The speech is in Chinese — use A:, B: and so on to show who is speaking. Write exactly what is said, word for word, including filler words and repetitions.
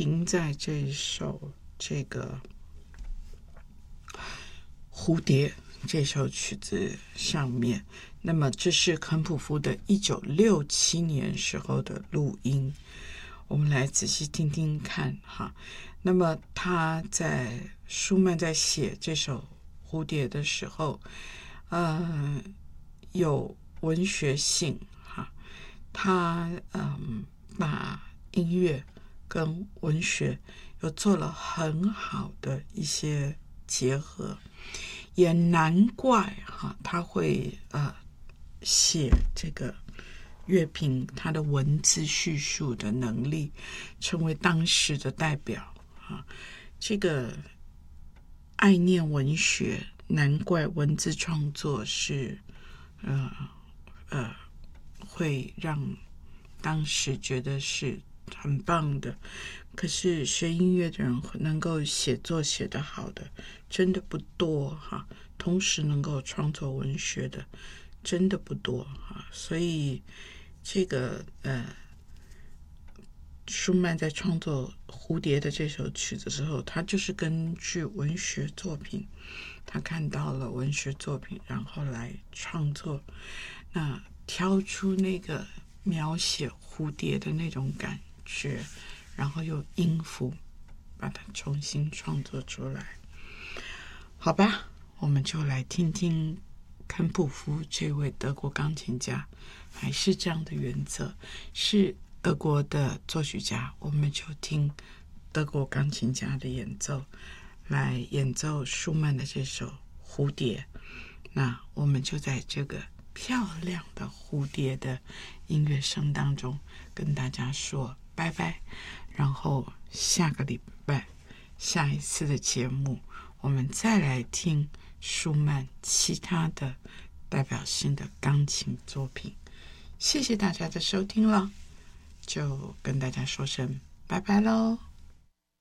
A: 停在这一首这个蝴蝶这首曲子上面。那么这是肯普夫的一九六七年时候的录音，我们来仔细听听看哈。那么他在舒曼在写这首蝴蝶的时候，呃，有文学性哈，他嗯把音乐跟文学又做了很好的一些结合，也难怪哈他会呃写这个乐评，他的文字叙述的能力成为当时的代表啊。这个爱念文学，难怪文字创作是呃呃会让当时觉得是很棒的。可是学音乐的人能够写作写得好的真的不多哈，同时能够创作文学的真的不多哈。所以这个呃舒曼在创作蝴蝶的这首曲子之后，他就是根据文学作品，他看到了文学作品，然后来创作，那挑出那个描写蝴蝶的那种感觉，然后用音符把它重新创作出来。好吧，我们就来听听肯普夫这位德国钢琴家，还是这样的原则，是德国的作曲家，我们就听德国钢琴家的演奏来演奏舒曼的这首蝴蝶。那我们就在这个漂亮的蝴蝶的音乐声当中跟大家说拜拜，然后下个礼拜下一次的节目我们再来听舒曼其他的代表性的钢琴作品。谢谢大家的收听了，就跟大家说声拜拜喽。